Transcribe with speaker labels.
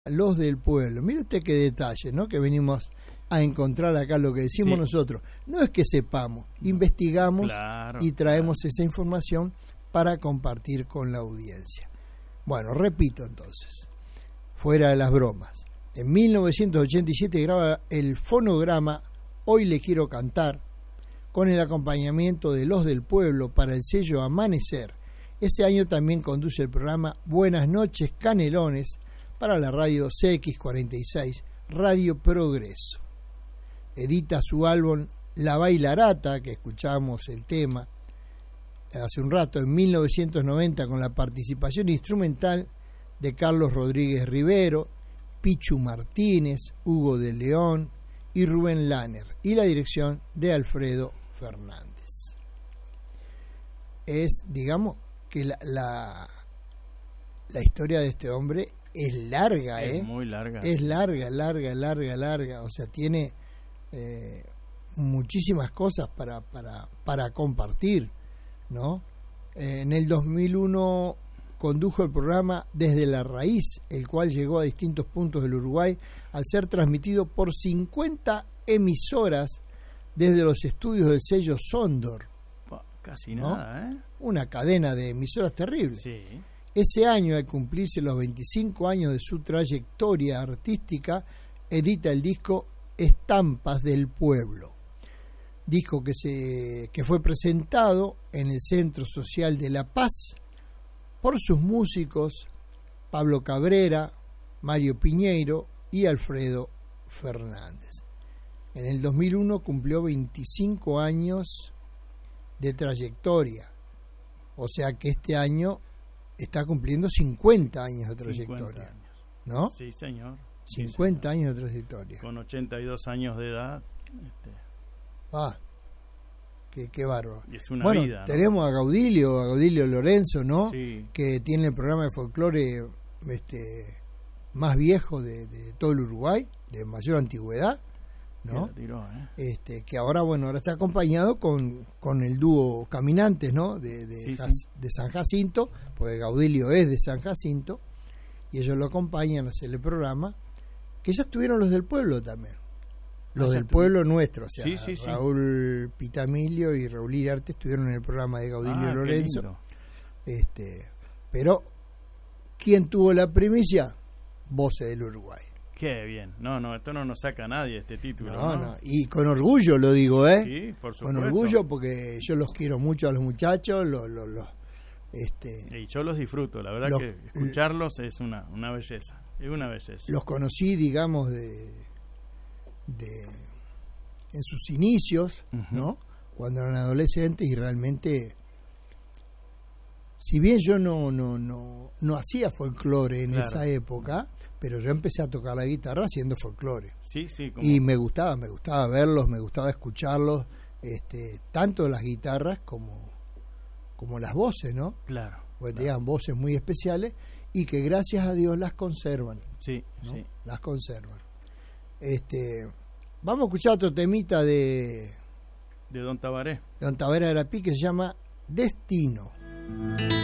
Speaker 1: Los del pueblo. Mire usted qué detalle, ¿no? Que venimos a encontrar acá lo que decimos nosotros. No es que sepamos, investigamos y traemos esa información para compartir con la audiencia. Bueno, repito entonces, fuera de las bromas. En 1987 graba el fonograma Hoy le quiero cantar, con el acompañamiento de Los del Pueblo para el sello Amanecer. Ese año también conduce el programa Buenas noches Canelones para la radio CX46, Radio Progreso. Edita su álbum La Bailarata, que escuchamos el tema hace un rato, en 1990, con la participación instrumental de Carlos Rodríguez Rivero, Pichu Martínez, Hugo de León y Rubén Lanner, y la dirección de Alfredo Fernández. Es, digamos, que la historia de este hombre es larga,
Speaker 2: es muy larga.
Speaker 1: Es larga. O sea, tiene muchísimas cosas para compartir, ¿no? En el 2001 condujo el programa Desde la Raíz, el cual llegó a distintos puntos del Uruguay al ser transmitido por 50 emisoras desde los estudios del sello Sondor.
Speaker 2: Casi
Speaker 1: ¿no?
Speaker 2: Nada, ¿eh?
Speaker 1: Una cadena de emisoras terrible.
Speaker 2: Sí.
Speaker 1: Ese año, al cumplirse los 25 años de su trayectoria artística, edita el disco Estampas del Pueblo. Disco que fue presentado en el Centro Social de La Paz por sus músicos Pablo Cabrera, Mario Piñeiro y Alfredo Fernández. En el 2001 cumplió 25 años de trayectoria, o sea que este año está cumpliendo 50 años de trayectoria,
Speaker 2: 50 años.
Speaker 1: ¿no?
Speaker 2: Sí, señor.
Speaker 1: 50 años de trayectoria.
Speaker 2: Con 82 años de edad.
Speaker 1: Qué bárbaro.
Speaker 2: Y es una
Speaker 1: bueno,
Speaker 2: vida, ¿no?
Speaker 1: Tenemos a Gaudilio Lorenzo, ¿no?
Speaker 2: Sí.
Speaker 1: Que tiene el programa de folclore más viejo de todo el Uruguay, de mayor antigüedad, ¿no?
Speaker 2: Tiró,
Speaker 1: que ahora está acompañado con el dúo Caminantes, ¿no? De San Jacinto, porque Gaudilio es de San Jacinto, y ellos lo acompañan a hacer el programa, que ya estuvieron Los del Pueblo también. Los del pueblo nuestro, o sea, Raúl Pitamilio y Raúl Iriarte estuvieron en el programa de Gaudilio Lorenzo. Pero ¿quién tuvo la primicia? Voces del Uruguay.
Speaker 2: Qué bien. No, esto no nos saca a nadie, este título.
Speaker 1: No. Y con orgullo lo digo,
Speaker 2: Sí, por supuesto.
Speaker 1: Con orgullo, porque yo los quiero mucho a los muchachos,
Speaker 2: y yo los disfruto, la verdad que escucharlos es una belleza, es una belleza.
Speaker 1: Los conocí, digamos, en sus inicios, ¿no? Cuando eran adolescentes, y realmente, si bien yo no hacía folclore en esa época, pero yo empecé a tocar la guitarra haciendo folclore.
Speaker 2: Sí,
Speaker 1: y me gustaba verlos, me gustaba escucharlos, tanto las guitarras como las voces, ¿no?
Speaker 2: Claro.
Speaker 1: Porque tenían voces muy especiales y que gracias a Dios las conservan.
Speaker 2: Sí,
Speaker 1: ¿no?
Speaker 2: sí.
Speaker 1: Las conservan. Vamos a escuchar otro temita de
Speaker 2: Don Tabaré.
Speaker 1: De Don Tabaré Arapí, que se llama Destino.